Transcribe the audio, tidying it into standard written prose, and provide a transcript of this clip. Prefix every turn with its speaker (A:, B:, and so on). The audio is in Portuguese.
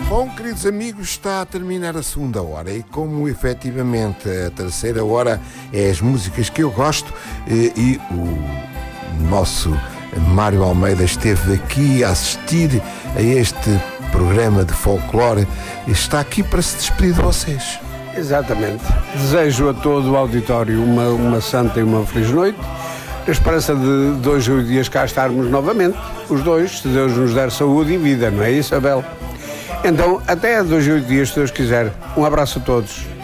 A: Bom, queridos amigos, está a terminar a segunda hora e como efetivamente a terceira hora é as músicas que eu gosto e o nosso Mário Almeida esteve aqui a assistir a este programa de folclore, está aqui para se despedir de vocês.
B: Exatamente. Desejo a todo o auditório uma santa e uma feliz noite. A esperança de 2 dias cá estarmos novamente, os dois, se Deus nos der saúde e vida, não é isso, Abel? Então, até 2 dias, se Deus quiser. Um abraço a todos.